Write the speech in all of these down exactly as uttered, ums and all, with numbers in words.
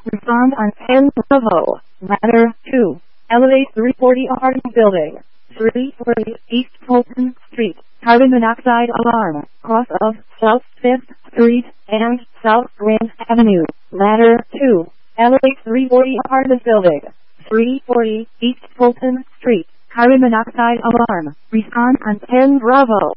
Respond on ten Bravo. Ladder two. Elevate three forty apartment building. three forty East Fulton Street. Carbon monoxide alarm. Cross of South fifth Street and South Grand Avenue. Ladder two. Elevate three forty apartment building. three forty East Fulton Street. Carbon monoxide alarm. Respond on ten Bravo.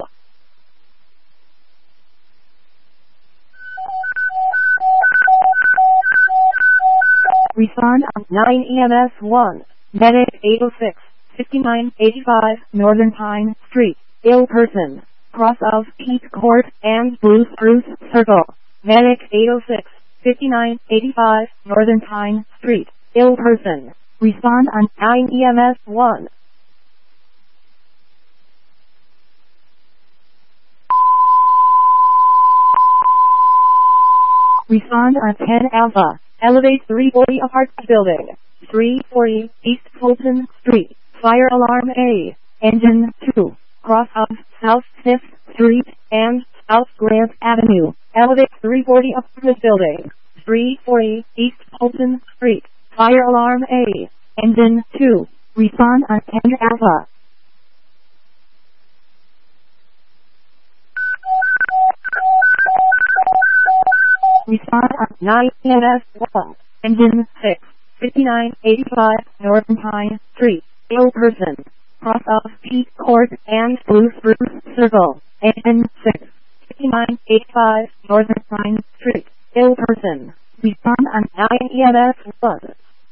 Respond on nine E M S one. Medic eight oh six, fifty-nine eighty-five Northern Pine Street. Ill person. Cross of Peace Court and Blue Spruce Circle. Medic eight oh six, fifty-nine eighty-five Northern Pine Street. Ill person. Respond on nine E M S one. Respond on ten Alpha. Elevate three forty apartment building. three forty East Fulton Street. Fire alarm A. Engine two. Cross of South fifth Street and South Grand Avenue. Elevate three forty apartment building. three forty East Fulton Street. Fire alarm A. Engine two. Respond on ten Alpha. Respond on nine E M S one. Engine six. fifty-nine eighty-five Northern Pine Street. Ill person. Cross of Peace Court and Blue Spruce Circle. Engine six. fifty-nine eighty-five Northern Pine Street. Ill person. Respond on nine E M S one.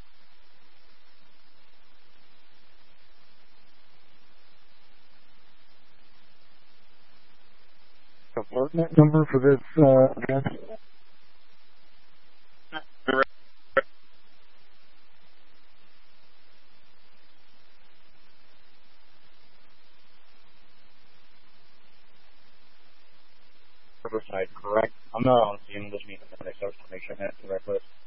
Apartment number for this uh, event? Riverside, correct? I'm not on the scene. I'm just meeting the next to make sure I have the right list.